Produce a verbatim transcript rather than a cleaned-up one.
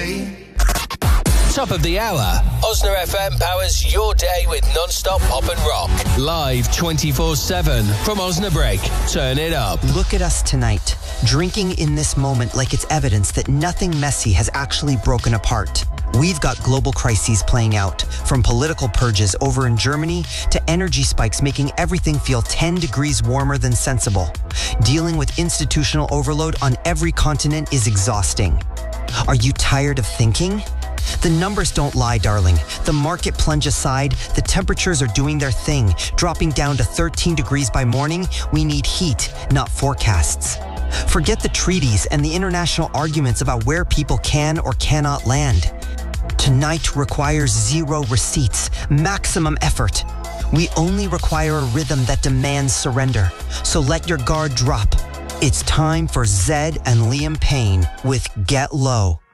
day. Top of the hour. Osner F M powers your day with non-stop pop and rock. Live twenty-four seven from Osnabrück. Turn it up. Look at us tonight, drinking in this moment like it's evidence that nothing messy has actually broken apart. We've got global crises playing out, from political purges over in Germany to energy spikes making everything feel ten degrees warmer than sensible. Dealing with institutional overload on every continent is exhausting. Are you tired of thinking? The numbers don't lie, darling. The market plunge aside, the temperatures are doing their thing, dropping down to thirteen degrees by morning. We need heat, not forecasts. Forget the treaties and the international arguments about where people can or cannot land. Tonight requires zero receipts, maximum effort. We only require a rhythm that demands surrender. So let your guard drop. It's time for Zed and Liam Payne with Get Low.